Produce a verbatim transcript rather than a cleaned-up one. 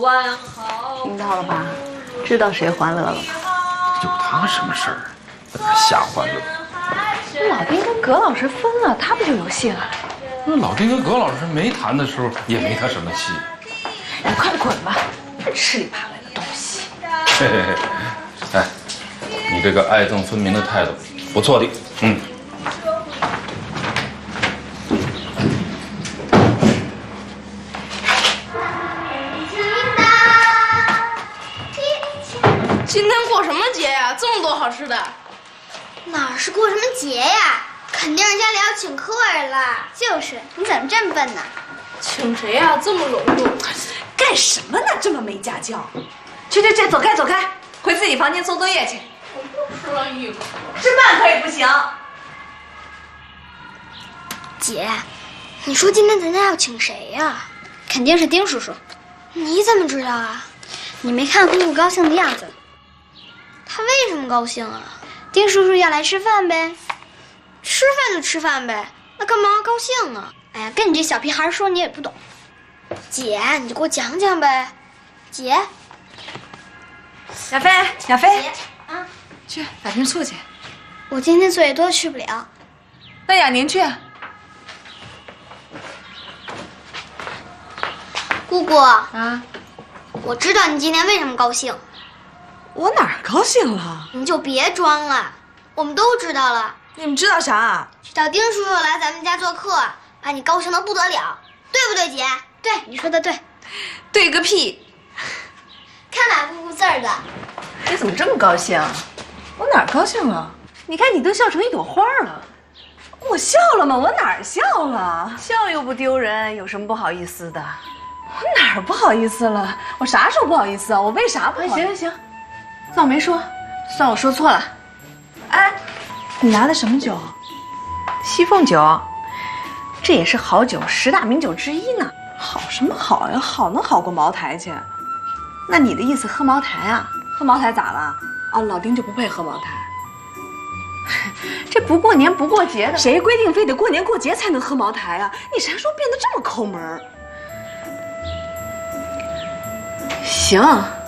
听到了吧？知道谁欢乐了吧？ 有他什么事儿？在那瞎欢乐。 老丁跟葛老师分了，他不就有戏了？ 那老丁跟葛老师没谈的时候，也没他什么戏。 你快滚吧！这吃里扒外的东西。 嘿嘿嘿，哎，你这个爱憎分明的态度不错的，嗯。 今天过什么节呀？这么多好吃的， 哪是过什么节呀？肯定是家里要请客人了。就是，你怎么这么笨呢？ 请谁呀？这么隆重， 干什么呢？这么没家教！去去去，走开走开，回自己房间做作业去。 我就吃了一口， 吃饭可以不行。 姐，你说今天咱家要请谁呀？肯定是丁叔叔。你怎么知道啊？你没看姑姑高兴的样子。 他为什么高兴啊？丁叔叔要来吃饭呗，吃饭就吃饭呗，那干嘛高兴啊？哎呀，跟你这小屁孩说你也不懂。姐，你就给我讲讲呗。姐， 亚飞，亚飞， 啊， 去打瓶醋去。 我今天作业多去不了。 那雅宁去。 姑姑啊，我知道你今天为什么高兴。 我哪儿高兴了？ 你就别装了，我们都知道了。 你们知道啥？ 知道丁叔叔来咱们家做客，把你高兴的不得了，对不对，姐？对，你说的对。 对个屁！ 看把姑姑字儿的。 你怎么这么高兴？我哪儿高兴了？你看你都笑成一朵花了。我笑了吗？我哪儿笑了？笑又不丢人，有什么不好意思的？我哪儿不好意思了？我啥时候不好意思啊？我为啥不好意思？行行行。 算我没说，算我说错了。哎，你拿的什么酒？西凤酒，这也是好酒，十大名酒之一呢。好什么好呀？好能好过茅台去？那你的意思喝茅台啊？喝茅台咋了？啊，老丁就不配喝茅台？这不过年不过节的，谁规定非得过年过节才能喝茅台啊？你啥时候变得这么抠门？行。